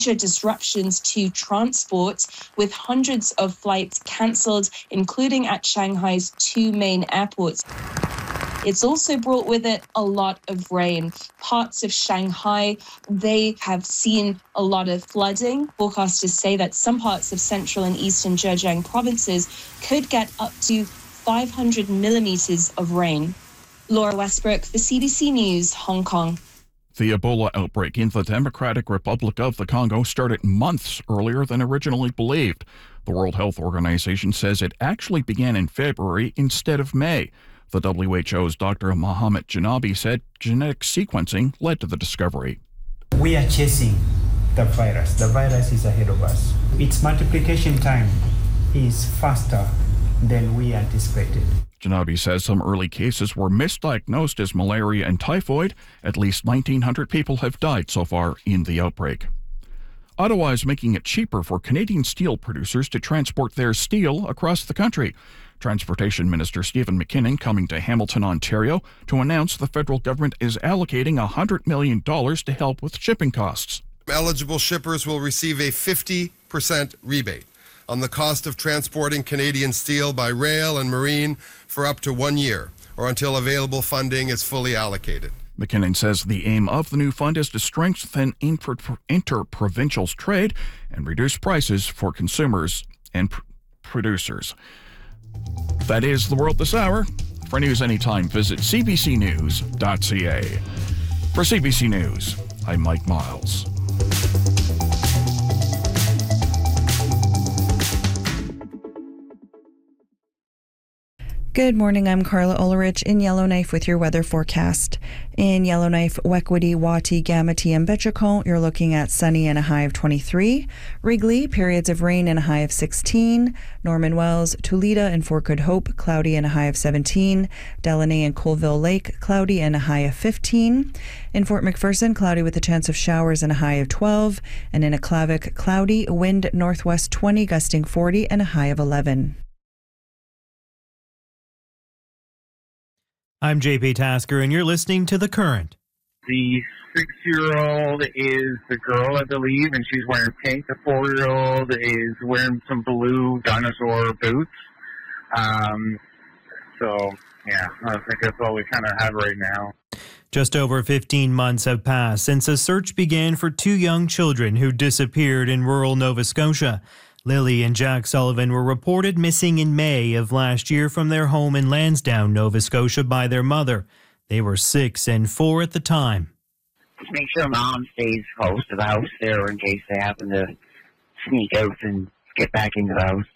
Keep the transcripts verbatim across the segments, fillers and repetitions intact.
disruptions to transport, with hundreds of flights cancelled, including at Shanghai's two main airports. It's also brought with it a lot of rain. Parts of Shanghai, they have seen a lot of flooding. Forecasters say that some parts of central and eastern Zhejiang provinces could get up to five hundred millimeters of rain. Laura Westbrook for C B C News, Hong Kong. The Ebola outbreak in the Democratic Republic of the Congo started months earlier than originally believed. The World Health Organization says it actually began in February instead of May. The W H O's Doctor Mohamed Janabi said genetic sequencing led to the discovery. We are chasing the virus. The virus is ahead of us. Its multiplication time is faster than we anticipated. Janabi says some early cases were misdiagnosed as malaria and typhoid. At least nineteen hundred people have died so far in the outbreak. Ottawa is making it cheaper for Canadian steel producers to transport their steel across the country. Transportation Minister Stephen McKinnon coming to Hamilton, Ontario, to announce the federal government is allocating one hundred million dollars to help with shipping costs. Eligible shippers will receive a fifty percent rebate on the cost of transporting Canadian steel by rail and marine for up to one year, or until available funding is fully allocated. McKinnon says the aim of the new fund is to strengthen inter- inter-provincial trade and reduce prices for consumers and pr- producers. That is the world this hour. For news anytime, visit c b c news dot c a. For C B C News, I'm Mike Miles. Good morning, I'm Carla Ulrich in Yellowknife with your weather forecast. In Yellowknife, Wekwity, Wati, Gamity, and Betchacon, you're looking at sunny and a high of twenty-three. Wrigley, periods of rain and a high of sixteen. Norman Wells, Tulita, and Fort Good Hope, cloudy and a high of seventeen. Delaney and Colville Lake, cloudy and a high of fifteen. In Fort McPherson, cloudy with a chance of showers and a high of twelve. And in Aklavik, cloudy, wind northwest twenty, gusting forty, and a high of eleven. I'm J P Tasker, and you're listening to The Current. The six-year-old is the girl, I believe, and she's wearing pink. The four-year-old is wearing some blue dinosaur boots. Um, so, yeah, I think that's all we kind of have right now. Just over fifteen months have passed since a search began for two young children who disappeared in rural Nova Scotia. Lily and Jack Sullivan were reported missing in May of last year from their home in Lansdowne, Nova Scotia, by their mother. They were six and four at the time. Just make sure Mom stays close to the house there in case they happen to sneak out and get back into the house.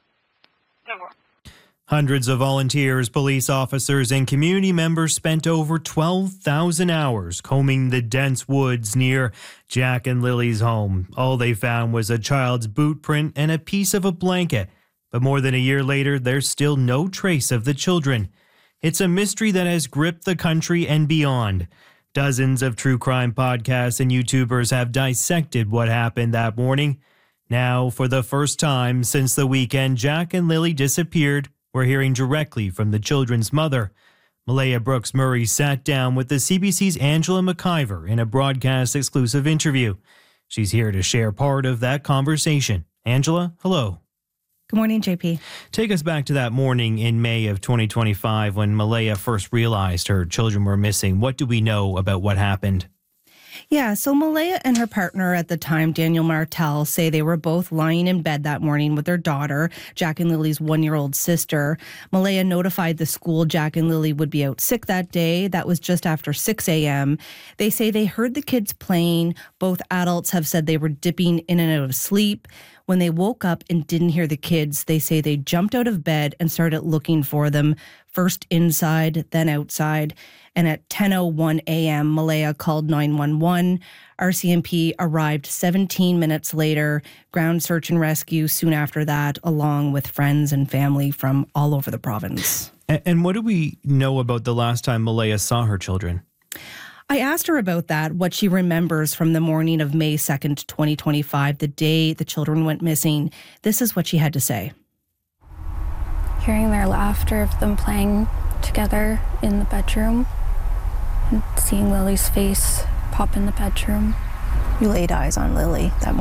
Hundreds of volunteers, police officers, and community members spent over twelve thousand hours combing the dense woods near Jack and Lily's home. All they found was a child's boot print and a piece of a blanket. But more than a year later, there's still no trace of the children. It's a mystery that has gripped the country and beyond. Dozens of true crime podcasts and YouTubers have dissected what happened that morning. Now, for the first time since the weekend Jack and Lily disappeared, we're hearing directly from the children's mother. Malaya Brooks Murray sat down with the C B C's Angela McIver in a broadcast-exclusive interview. She's here to share part of that conversation. Angela, hello. Good morning, J P. Take us back to that morning in May of twenty twenty-five when Malaya first realized her children were missing. What do we know about what happened? Yeah, so Malaya and her partner at the time, Daniel Martel, say they were both lying in bed that morning with their daughter, Jack and Lily's one-year-old sister. Malaya notified the school Jack and Lily would be out sick that day. That was just after six a.m. They say they heard the kids playing. Both adults have said they were dipping in and out of sleep. When they woke up and didn't hear the kids, they say they jumped out of bed and started looking for them, first inside, then outside. And at ten oh one a.m., Malaya called nine one one. R C M P arrived seventeen minutes later, ground search and rescue soon after that, along with friends and family from all over the province. And, and what do we know about the last time Malaya saw her children? I asked her about that, what she remembers from the morning of May second, twenty twenty-five, the day the children went missing. This is what she had to say. Hearing their laughter of them playing together in the bedroom and seeing Lily's face pop in the bedroom You laid eyes on Lily that morning.